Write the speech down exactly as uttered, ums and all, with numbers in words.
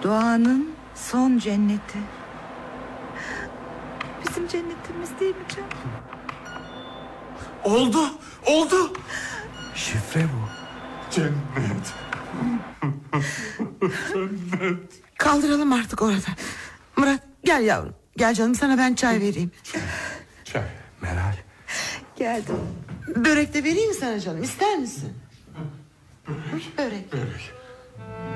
Doğanın son cenneti. Bizim cennetimiz değil mi canım? Oldu, oldu. Şifre bu. Cennet. Cennet. Kaldıralım artık oradan. Murat gel yavrum. Gel canım, sana ben çay vereyim. Çay. Meral. Geldim. Börek de vereyim mi sana canım, ister misin? Börek. Börek. Börek.